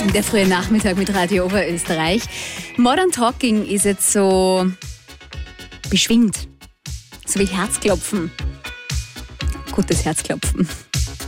Der frühe Nachmittag mit Radio Oberösterreich. Modern Talking ist jetzt so beschwingt, so wie Herzklopfen. Gutes Herzklopfen.